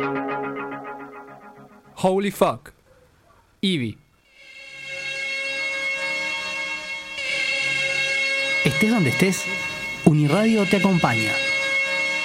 Holy fuck. Ivy. Estés donde estés, Uniradio te acompaña.